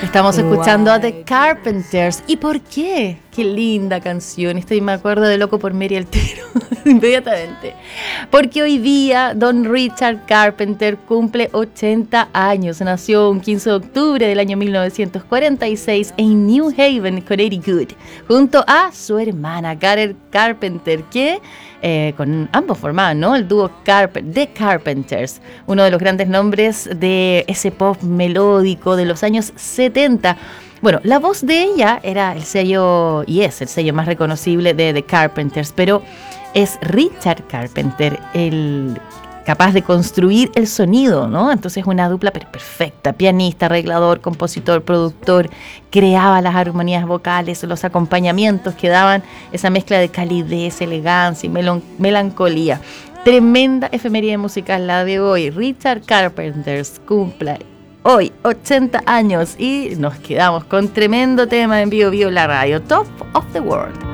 Estamos escuchando a The Carpenters. ¿Y por qué? Qué linda canción. Estoy, me acuerdo de Loco por Mary Altero inmediatamente. Porque hoy día Don Richard Carpenter cumple 80 años. Nació un 15 de octubre del año 1946 en New Haven, Connecticut, junto a su hermana Karen Carpenter, que con ambos formaban, ¿no?, el dúo The Carpenters, uno de los grandes nombres de ese pop melódico de los años 70. Bueno, la voz de ella era el sello, y es el sello más reconocible de The Carpenters, pero es Richard Carpenter el capaz de construir el sonido, ¿no? Entonces una dupla perfecta, pianista, arreglador, compositor, productor, creaba las armonías vocales, los acompañamientos que daban esa mezcla de calidez, elegancia y melancolía. Tremenda efeméride musical la de hoy. Richard Carpenter cumple hoy 80 años y nos quedamos con tremendo tema en Vivo Vivo la radio, Top of the World.